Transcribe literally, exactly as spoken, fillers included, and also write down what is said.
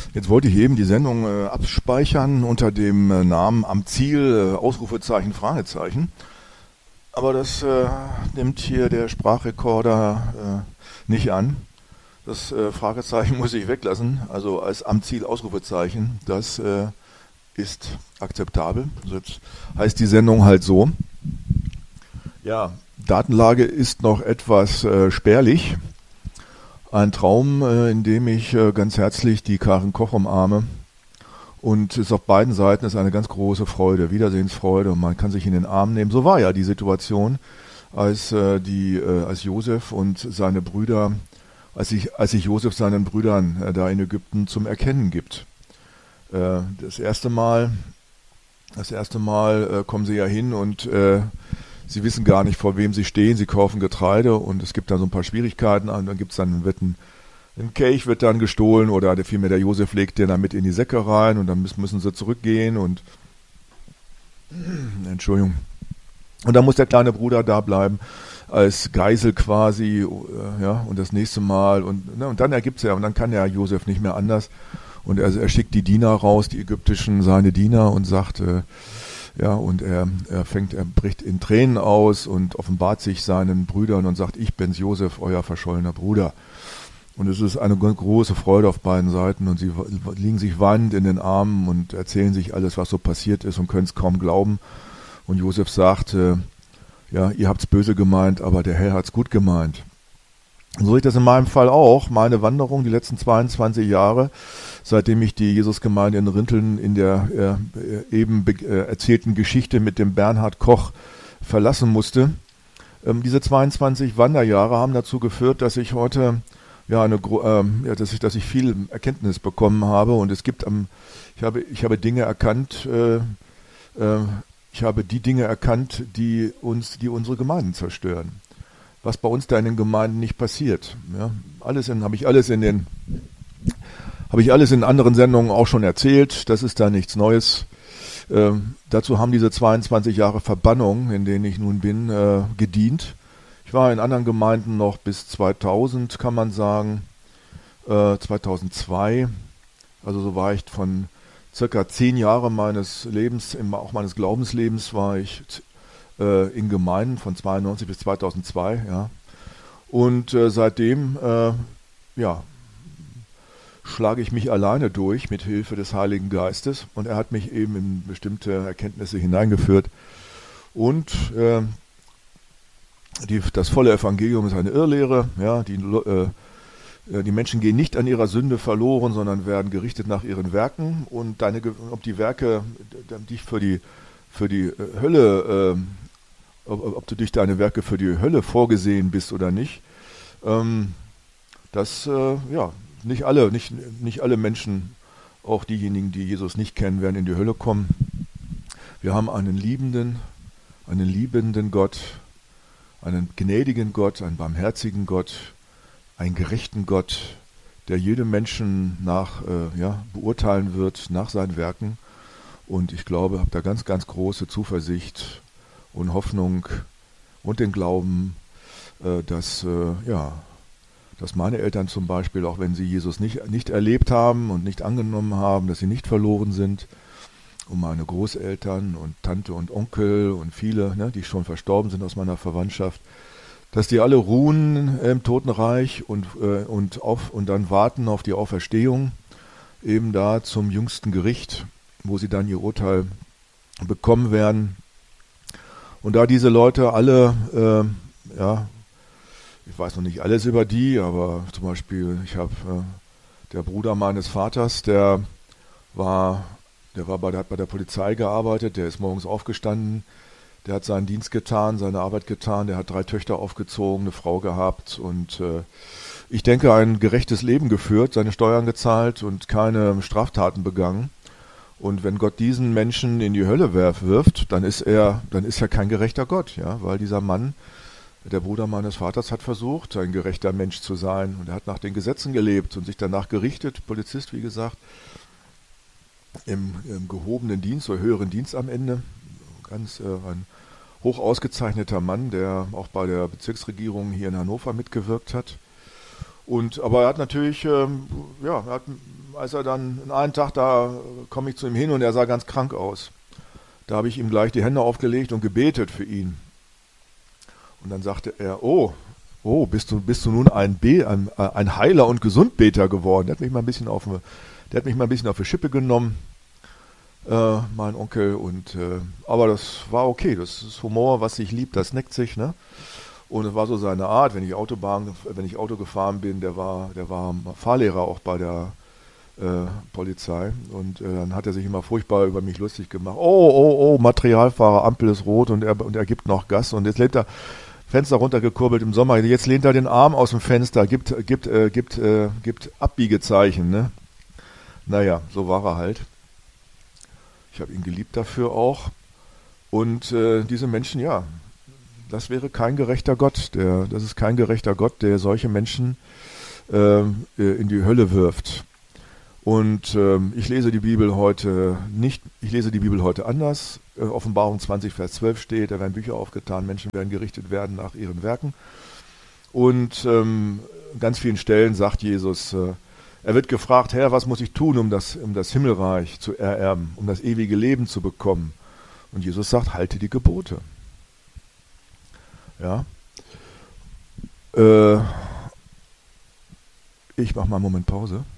Jetzt wollte ich eben die Sendung äh, abspeichern unter dem äh, Namen Am Ziel, äh, Ausrufezeichen, Fragezeichen. Aber das äh, nimmt hier der Sprachrekorder äh, nicht an. Das äh, Fragezeichen muss ich weglassen. Also als Am Ziel, Ausrufezeichen, das äh, ist akzeptabel. Also jetzt heißt die Sendung halt so. Ja, Datenlage ist noch etwas äh, spärlich. Ein Traum, äh, in dem ich äh, ganz herzlich die Karin Koch umarme. Und es ist auf beiden Seiten ist eine ganz große Freude, Wiedersehensfreude, und man kann sich in den Arm nehmen. So war ja die Situation, als äh, die, äh, als Josef und seine Brüder, als sich, als sich Josef seinen Brüdern äh, da in Ägypten zum Erkennen gibt. Äh, das erste Mal, das erste Mal äh, kommen sie ja hin und äh, sie wissen gar nicht, vor wem sie stehen. Sie kaufen Getreide und es gibt da so ein paar Schwierigkeiten. Und dann gibt es dann wird ein, ein Kelch wird dann gestohlen oder der, vielmehr der Josef legt den dann mit in die Säcke rein und dann müssen, müssen sie zurückgehen und Entschuldigung. Und dann muss der kleine Bruder da bleiben als Geisel quasi, äh, ja, und das nächste Mal und, ne, und dann ergibt es ja und dann kann der Josef nicht mehr anders und er, er schickt die Diener raus, die ägyptischen, seine Diener und sagt, äh, ja, und er, er fängt, er bricht in Tränen aus und offenbart sich seinen Brüdern und sagt, ich bin's Josef, euer verschollener Bruder. Und es ist eine große Freude auf beiden Seiten und sie liegen sich weinend in den Armen und erzählen sich alles, was so passiert ist und können es kaum glauben. Und Josef sagt, äh, ja, ihr habt's böse gemeint, aber der Herr hat's gut gemeint. Und so ist das in meinem Fall auch. Meine Wanderung die letzten zweiundzwanzig Jahre, seitdem ich die Jesusgemeinde in Rinteln in der äh, eben äh, erzählten Geschichte mit dem Bernhard Koch verlassen musste. Ähm, diese zweiundzwanzig Wanderjahre haben dazu geführt, dass ich heute ja eine ähm, ja, dass ich dass ich viel Erkenntnis bekommen habe und es gibt am ich habe ich habe Dinge erkannt äh, äh, ich habe die Dinge erkannt, die uns die unsere Gemeinden zerstören. Was bei uns da in den Gemeinden nicht passiert. Ja, alles in habe ich alles in den habe ich alles in anderen Sendungen auch schon erzählt. Das ist da nichts Neues. Ähm, dazu haben diese zweiundzwanzig Jahre Verbannung, in denen ich nun bin, äh, gedient. Ich war in anderen Gemeinden noch bis zweitausend, kann man sagen, äh, zweitausendzwei. Also so war ich von circa zehn Jahre meines Lebens, auch meines Glaubenslebens, war ich äh, in Gemeinden von zweiundneunzig bis zweitausendzwei. Ja. Und äh, seitdem, äh, ja, schlage ich mich alleine durch mit Hilfe des Heiligen Geistes. Und er hat mich eben in bestimmte Erkenntnisse hineingeführt. Und äh, Die, das volle Evangelium ist eine Irrlehre. Ja, die, äh, die Menschen gehen nicht an ihrer Sünde verloren, sondern werden gerichtet nach ihren Werken. Und deine, ob die Werke dich für die, für die Hölle, äh, ob, ob du dich deine Werke für die Hölle vorgesehen bist oder nicht, ähm, das, äh, ja, nicht alle, nicht, nicht alle Menschen, auch diejenigen, die Jesus nicht kennen, werden in die Hölle kommen. Wir haben einen liebenden, einen liebenden Gott, einen gnädigen Gott, einen barmherzigen Gott, einen gerechten Gott, der jedem Menschen nach, äh, ja, beurteilen wird nach seinen Werken. Und ich glaube, habe da ganz, ganz große Zuversicht und Hoffnung und den Glauben, äh, dass, äh, ja, dass meine Eltern zum Beispiel, auch wenn sie Jesus nicht, nicht erlebt haben und nicht angenommen haben, dass sie nicht verloren sind, und meine Großeltern und Tante und Onkel und viele, ne, die schon verstorben sind aus meiner Verwandtschaft, dass die alle ruhen im Totenreich und, äh, und, auf, und dann warten auf die Auferstehung, eben da zum jüngsten Gericht, wo sie dann ihr Urteil bekommen werden. Und da diese Leute alle, äh, ja, ich weiß noch nicht alles über die, aber zum Beispiel, ich habe äh, der Bruder meines Vaters, der war Der war bei der, hat bei der Polizei gearbeitet, der ist morgens aufgestanden, der hat seinen Dienst getan, seine Arbeit getan, der hat drei Töchter aufgezogen, eine Frau gehabt und äh, ich denke, ein gerechtes Leben geführt, seine Steuern gezahlt und keine Straftaten begangen. Und wenn Gott diesen Menschen in die Hölle werf, wirft, dann ist er, dann ist er kein gerechter Gott, ja, weil dieser Mann, der Bruder meines Vaters, hat versucht, ein gerechter Mensch zu sein und er hat nach den Gesetzen gelebt und sich danach gerichtet, Polizist, wie gesagt. Im, im gehobenen Dienst oder höheren Dienst am Ende. Ganz äh, ein hoch ausgezeichneter Mann, der auch bei der Bezirksregierung hier in Hannover mitgewirkt hat. Und, aber er hat natürlich, ähm, ja, er hat als er dann einen Tag, da komme ich zu ihm hin und er sah ganz krank aus. Da habe ich ihm gleich die Hände aufgelegt und gebetet für ihn. Und dann sagte er, oh, oh, bist du, bist du nun ein, Be- ein, ein Heiler und Gesundbeter geworden? Der hat mich mal ein bisschen auf, eine, der hat mich mal ein bisschen auf die Schippe genommen, äh, mein Onkel. Und, äh, aber das war okay, das ist Humor, was sich liebt, das neckt sich, ne? Und es war so seine Art, wenn ich Autobahn, wenn ich Auto gefahren bin, der war, der war Fahrlehrer auch bei der äh, Polizei. Und äh, dann hat er sich immer furchtbar über mich lustig gemacht. Oh, oh, oh, Materialfahrer, Ampel ist rot und er, und er gibt noch Gas. Und jetzt lehnt er Fenster runtergekurbelt im Sommer. Jetzt lehnt er den Arm aus dem Fenster, gibt, gibt, äh, gibt, äh, gibt Abbiegezeichen. Ne? Naja, so war er halt. Ich habe ihn geliebt dafür auch. Und äh, diese Menschen, ja, das wäre kein gerechter Gott. Der, das ist kein gerechter Gott, der solche Menschen äh, in die Hölle wirft. Und ähm, ich lese die Bibel heute nicht, ich lese die Bibel heute anders. Äh, Offenbarung zwanzig, Vers zwölf steht, da werden Bücher aufgetan, Menschen werden gerichtet werden nach ihren Werken. Und ähm, an ganz vielen Stellen sagt Jesus, äh, er wird gefragt, Herr, was muss ich tun, um das, um das Himmelreich zu ererben, um das ewige Leben zu bekommen? Und Jesus sagt, halte die Gebote. Ja. Äh, ich mache mal einen Moment Pause.